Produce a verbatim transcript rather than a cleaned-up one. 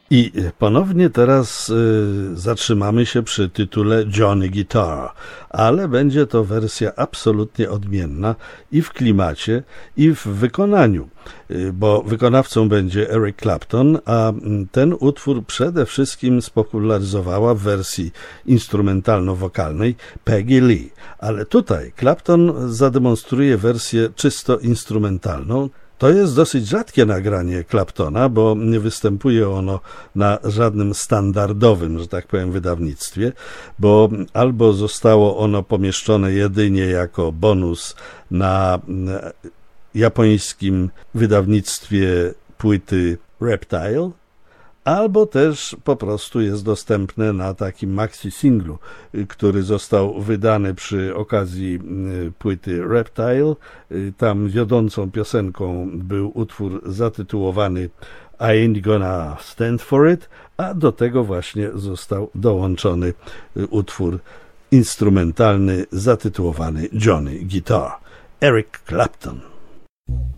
I ponownie teraz y, zatrzymamy się przy tytule Johnny Guitar, ale będzie to wersja absolutnie odmienna i w klimacie, i w wykonaniu, y, bo wykonawcą będzie Eric Clapton, a ten utwór przede wszystkim spopularyzowała w wersji instrumentalno-wokalnej Peggy Lee. Ale tutaj Clapton zademonstruje wersję czysto instrumentalną. To jest dosyć rzadkie nagranie Claptona, bo nie występuje ono na żadnym standardowym, że tak powiem, wydawnictwie, bo albo zostało ono pomieszczone jedynie jako bonus na japońskim wydawnictwie płyty Reptile, albo też po prostu jest dostępne na takim maxi singlu, który został wydany przy okazji płyty Reptile. Tam wiodącą piosenką był utwór zatytułowany I Ain't Gonna Stand For It, a do tego właśnie został dołączony utwór instrumentalny zatytułowany Johnny Guitar. Eric Clapton.